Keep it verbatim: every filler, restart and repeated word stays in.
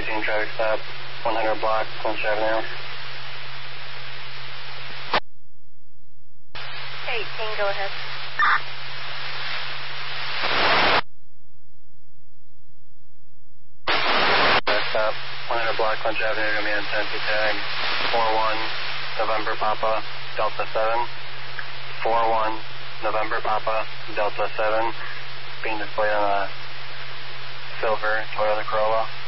eighteen traffic stop, one hundred block, Clinch Avenue. eighteen, go ahead. Traffic stop, one hundred block, Clinch Avenue, going to be intensity tag, four one, November Papa, Delta seven, four one, November Papa, Delta seven, being displayed on a silver Toyota Corolla.